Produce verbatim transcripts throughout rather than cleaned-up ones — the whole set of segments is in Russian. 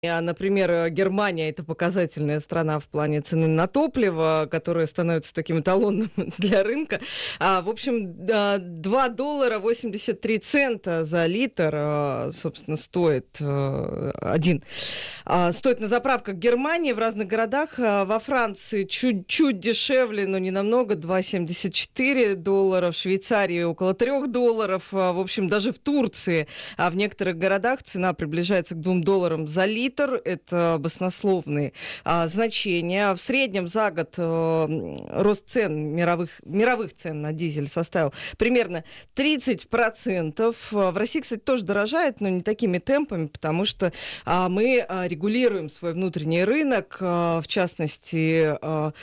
А, например, Германия – это показательная страна в плане цены на топливо, которая становится таким эталонным для рынка. А, в общем, два доллара восемьдесят три цента за литр, собственно, стоит один. Стоит на заправках Германии в разных городах. Во Франции чуть-чуть дешевле, но не намного, два семьдесят четыре доллара. В Швейцарии около три долларов. В общем, даже в Турции, а в некоторых городах цена приближается к двум долларам за литр. Это баснословные а, значения. В среднем за год а, рост цен, мировых, мировых цен на дизель составил примерно тридцать процентов. В России, кстати, тоже дорожает, но не такими темпами, потому что а, мы а, регулируем свой внутренний рынок, а, в частности... А,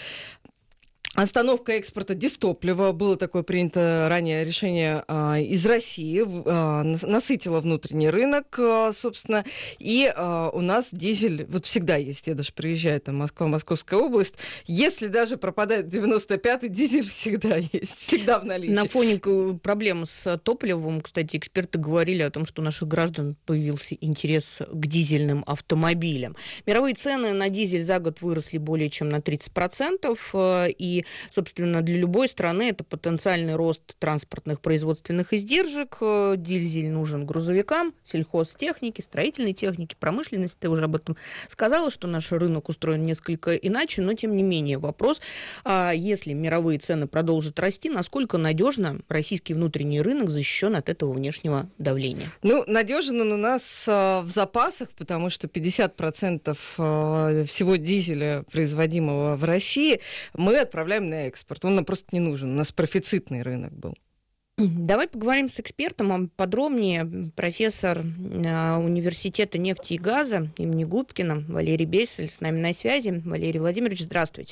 Остановка экспорта дистоплива. Было такое принято ранее решение а, из России. А, насытило внутренний рынок, а, собственно. И а, у нас дизель вот всегда есть. Я даже приезжаю, там, Москва, Московская область. Если даже пропадает девяносто пятый, дизель всегда есть. Всегда в наличии. На фоне проблем с топливом, кстати, эксперты говорили о том, что у наших граждан появился интерес к дизельным автомобилям. Мировые цены на дизель за год выросли более чем на тридцать процентов. И собственно, для любой страны это потенциальный рост транспортных производственных издержек. Дизель нужен грузовикам, сельхозтехнике, строительной технике, промышленности. Ты уже об этом сказала, что наш рынок устроен несколько иначе, но тем не менее вопрос, если мировые цены продолжат расти, насколько надежно российский внутренний рынок защищен от этого внешнего давления? Ну, надежен он у нас в запасах, потому что пятьдесят процентов всего дизеля, производимого в России, мы отправляем на экспорт. Он нам просто не нужен. У нас профицитный рынок был. Давай поговорим с экспертом подробнее. Профессор университета нефти и газа имени Губкина Валерий Бесель с нами на связи. Валерий Владимирович, здравствуйте.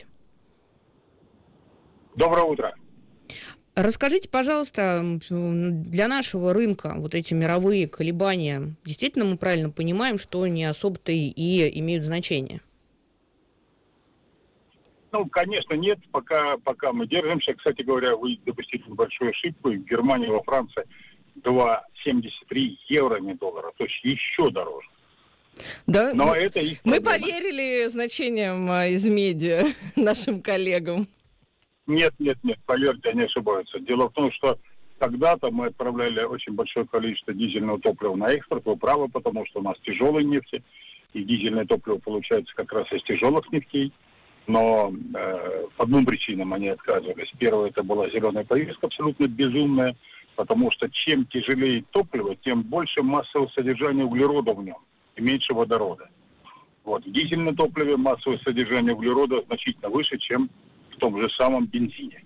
Доброе утро. Расскажите, пожалуйста, для нашего рынка вот эти мировые колебания, действительно мы правильно понимаем, что не особо-то и имеют значение? Ну, конечно, нет, пока, пока мы держимся. Кстати говоря, вы допустили небольшую ошибку. В Германии, во Франции два семьдесят три евро, не доллара, то есть еще дороже. Да, но мы, это их мы поверили значениям из медиа нашим коллегам. Нет, нет, нет, поверьте, они ошибаются. Дело в том, что когда-то мы отправляли очень большое количество дизельного топлива на экспорт. Вы правы, потому что у нас тяжелые нефти, и дизельное топливо получается как раз из тяжелых нефтей. Но э, по двум причинам они отказывались. Первое, это была зеленая повестка, абсолютно безумная, потому что чем тяжелее топливо, тем больше массового содержания углерода в нем и меньше водорода. Вот. В дизельном топливе массовое содержание углерода значительно выше, чем в том же самом бензине.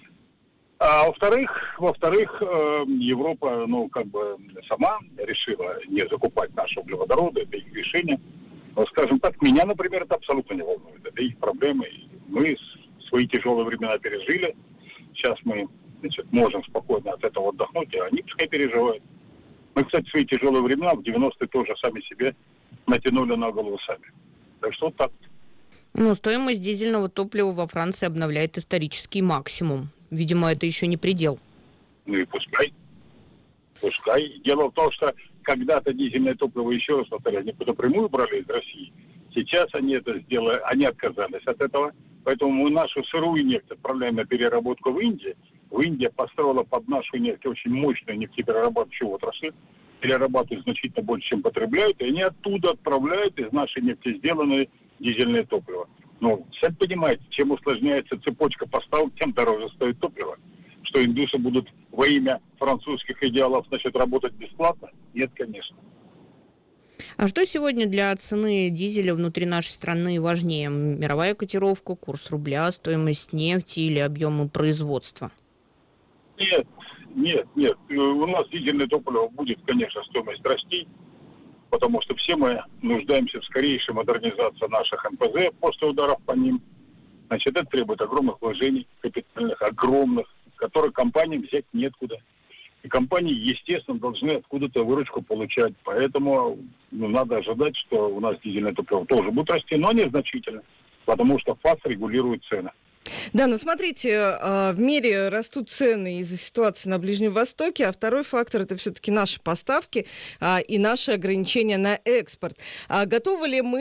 А во-вторых, во-вторых, э, Европа, ну, как бы сама решила не закупать наши углеводороды, это их решение. Но, скажем так, меня, например, это абсолютно не волнует. Это их проблемы. Мы свои тяжелые времена пережили. Сейчас мы, значит, можем спокойно от этого отдохнуть, а они пускай переживают. Мы, кстати, свои тяжелые времена в девяностые тоже сами себе натянули на голову сами. Так что вот так. Ну, стоимость дизельного топлива во Франции обновляет исторический максимум. Видимо, это еще не предел. Ну и пускай. Пускай. Дело в том, что когда-то дизельное топливо, еще раз повторяю, они напрямую брали из России. Сейчас они это сделали, они отказались от этого. Поэтому мы нашу сырую нефть отправляем на переработку в Индию. В Индии построила под нашу нефть очень мощную нефтеперерабатывающую отрасль. Перерабатывают значительно больше, чем потребляют. И они оттуда отправляют из нашей нефти сделанное дизельное топливо. Но, сами понимаете, чем усложняется цепочка поставок, тем дороже стоит топливо. Что индусы будут во имя французских идеалов, значит, работать бесплатно? Нет, конечно. А что сегодня для цены дизеля внутри нашей страны важнее? Мировая котировка, курс рубля, стоимость нефти или объемы производства? Нет, нет, нет. У нас дизельное топливо будет, конечно, стоимость расти, потому что все мы нуждаемся в скорейшей модернизации наших эн пэ зэ после ударов по ним. Значит, это требует огромных вложений, капитальных, огромных, которые компаниям взять неоткуда. И компании, естественно, должны откуда-то выручку получать. Поэтому ну, надо ожидать, что у нас дизельное топливо тоже будет расти, но незначительно, потому что ФАС регулирует цены. Да, ну смотрите, в мире растут цены из-за ситуации на Ближнем Востоке, а второй фактор – это все-таки наши поставки и наши ограничения на экспорт. Готовы ли мы